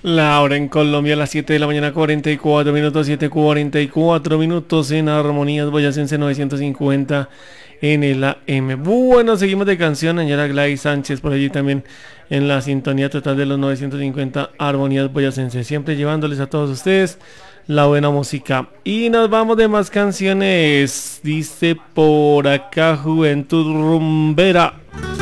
La hora en Colombia a las 7 de la mañana, 44 minutos, 7:44 minutos en Armonías Boyacense 950 en el AM. Bueno, seguimos de canción, señora Gladys Sánchez por allí también en la sintonía total de los 950 Armonías Boyacense, siempre llevándoles a todos ustedes la buena música. Y nos vamos de más canciones, dice por acá Juventud Rumbera.